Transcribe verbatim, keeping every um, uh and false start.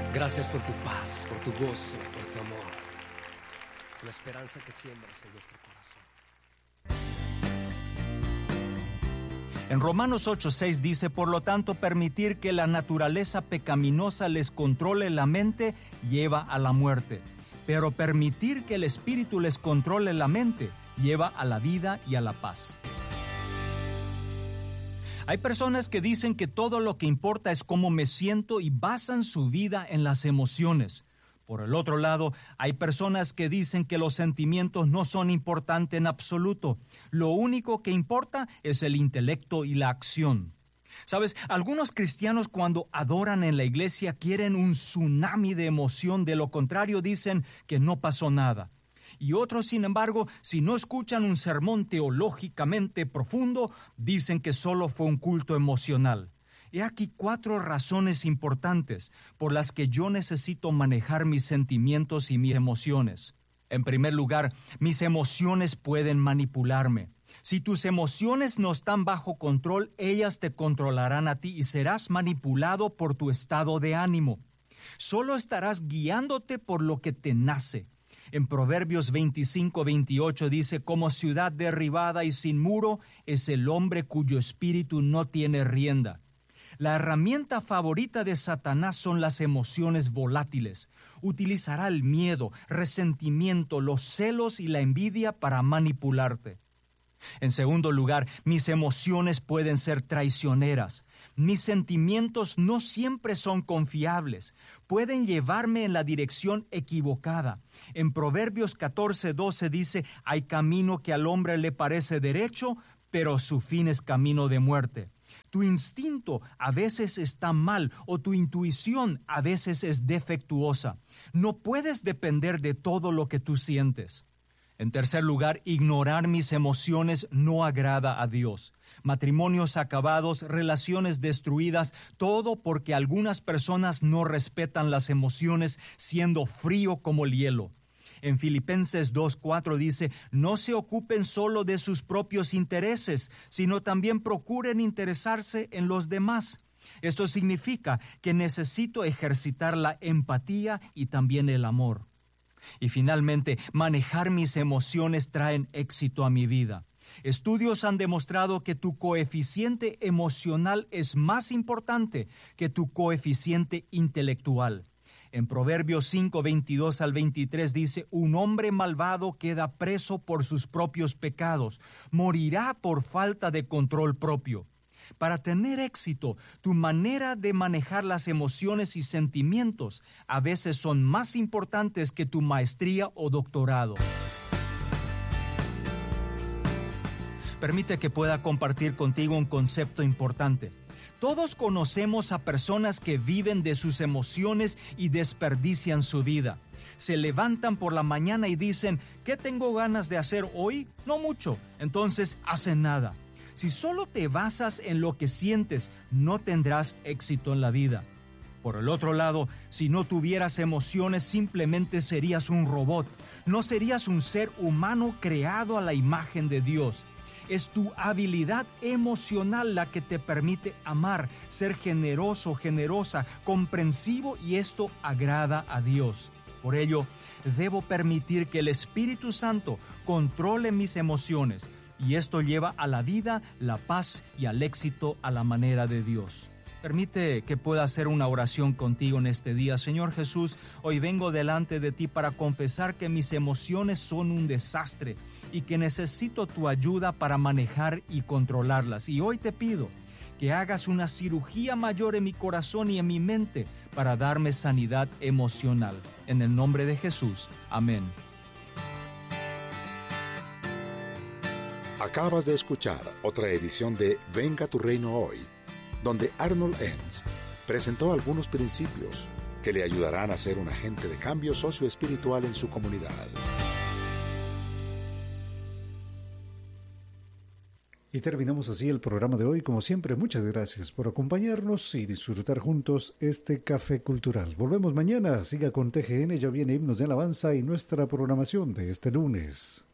Gracias por tu paz, por tu gozo, por tu amor, por la esperanza que siembras en nuestro corazón. En Romanos ocho seis dice: por lo tanto, permitir que la naturaleza pecaminosa les controle la mente lleva a la muerte, pero permitir que el Espíritu les controle la mente lleva a la vida y a la paz. Hay personas que dicen que todo lo que importa es cómo me siento y basan su vida en las emociones. Por el otro lado, hay personas que dicen que los sentimientos no son importantes en absoluto. Lo único que importa es el intelecto y la acción. ¿Sabes? Algunos cristianos cuando adoran en la iglesia quieren un tsunami de emoción, de lo contrario dicen que no pasó nada. Y otros, sin embargo, si no escuchan un sermón teológicamente profundo, dicen que solo fue un culto emocional. He aquí cuatro razones importantes por las que yo necesito manejar mis sentimientos y mis emociones. En primer lugar, mis emociones pueden manipularme. Si tus emociones no están bajo control, ellas te controlarán a ti y serás manipulado por tu estado de ánimo. Solo estarás guiándote por lo que te nace. En Proverbios veinticinco veintiocho dice: como ciudad derribada y sin muro es el hombre cuyo espíritu no tiene rienda. La herramienta favorita de Satanás son las emociones volátiles. Utilizará el miedo, resentimiento, los celos y la envidia para manipularte. En segundo lugar, mis emociones pueden ser traicioneras. Mis sentimientos no siempre son confiables. Pueden llevarme en la dirección equivocada. En Proverbios catorce doce dice: hay camino que al hombre le parece derecho, pero su fin es camino de muerte. Tu instinto a veces está mal o tu intuición a veces es defectuosa. No puedes depender de todo lo que tú sientes. En tercer lugar, ignorar mis emociones no agrada a Dios. Matrimonios acabados, relaciones destruidas, todo porque algunas personas no respetan las emociones, siendo frío como el hielo. En Filipenses dos cuatro dice: no se ocupen solo de sus propios intereses, sino también procuren interesarse en los demás. Esto significa que necesito ejercitar la empatía y también el amor. Y finalmente, manejar mis emociones traen éxito a mi vida. Estudios han demostrado que tu coeficiente emocional es más importante que tu coeficiente intelectual. En Proverbios cinco veintidós al veintitrés dice: un hombre malvado queda preso por sus propios pecados, morirá por falta de control propio. Para tener éxito, tu manera de manejar las emociones y sentimientos a veces son más importantes que tu maestría o doctorado. Permite que pueda compartir contigo un concepto importante. Todos conocemos a personas que viven de sus emociones y desperdician su vida. Se levantan por la mañana y dicen: ¿qué tengo ganas de hacer hoy? No mucho. Entonces hacen nada. Si solo te basas en lo que sientes, no tendrás éxito en la vida. Por el otro lado, si no tuvieras emociones, simplemente serías un robot. No serías un ser humano creado a la imagen de Dios. Es tu habilidad emocional la que te permite amar, ser generoso, generosa, comprensivo, y esto agrada a Dios. Por ello, debo permitir que el Espíritu Santo controle mis emociones, y esto lleva a la vida, la paz y al éxito a la manera de Dios. Permite que pueda hacer una oración contigo en este día. Señor Jesús, hoy vengo delante de ti para confesar que mis emociones son un desastre y que necesito tu ayuda para manejar y controlarlas. Y hoy te pido que hagas una cirugía mayor en mi corazón y en mi mente para darme sanidad emocional. En el nombre de Jesús. Amén. Acabas de escuchar otra edición de Venga tu Reino Hoy, donde Arnold Enns presentó algunos principios que le ayudarán a ser un agente de cambio socioespiritual en su comunidad. Y terminamos así el programa de hoy. Como siempre, muchas gracias por acompañarnos y disfrutar juntos este café cultural. Volvemos mañana. Siga con T G N, ya viene Himnos de Alabanza y nuestra programación de este lunes.